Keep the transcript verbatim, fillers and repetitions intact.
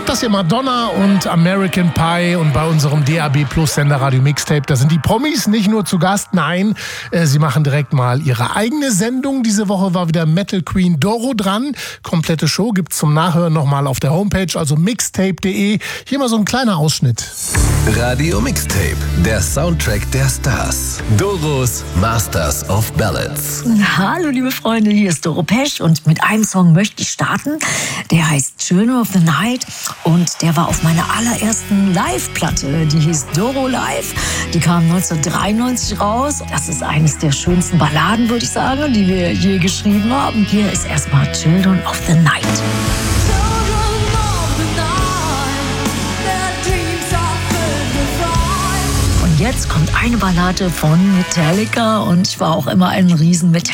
Das hier Madonna und American Pie und bei unserem D A B Plus Sender Radio Mixtape, da sind die Promis nicht nur zu Gast, nein, äh, sie machen direkt mal ihre eigene Sendung. Diese Woche war wieder Metal Queen Doro dran. Komplette Show gibt's zum Nachhören nochmal auf der Homepage, also mixtape punkt de. Hier mal so ein kleiner Ausschnitt. Radio Mixtape, der Soundtrack der Stars. Doros Masters of Ballads. Hallo liebe Freunde, hier ist Doro Pesch und mit einem Song möchte ich starten. Der heißt Children of the Night und der war auf meiner allerersten Live-Platte. Die hieß Doro Live. Die kam neunzehnhundertdreiundneunzig raus. Das ist eines der schönsten Balladen, würde ich sagen, die wir je geschrieben haben. Hier ist erstmal Children of the Night. Jetzt kommt eine Ballade von Metallica und ich war auch immer ein riesen Metallica